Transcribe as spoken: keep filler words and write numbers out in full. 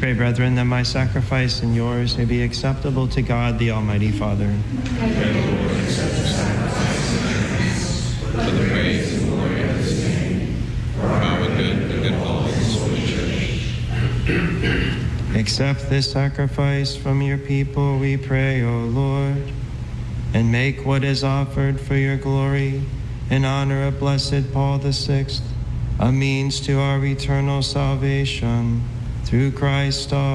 pray, brethren, that my sacrifice and yours may be acceptable to God, the Almighty Father. May the Lord accept the sacrifice for the praise and glory of his name, for our good and good of all his holy church. Accept this sacrifice from your people, we pray, O Lord, and make what is offered for your glory in honor of blessed Paul the Sixth a means to our eternal salvation through Christ our